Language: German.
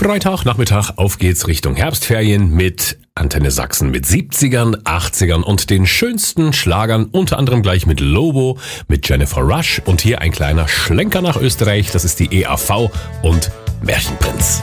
Freitagnachmittag, auf geht's Richtung Herbstferien mit Antenne Sachsen mit 70ern, 80ern und den schönsten Schlagern, unter anderem gleich mit Lobo, mit Jennifer Rush und hier ein kleiner Schlenker nach Österreich, das ist die EAV und Märchenprinz.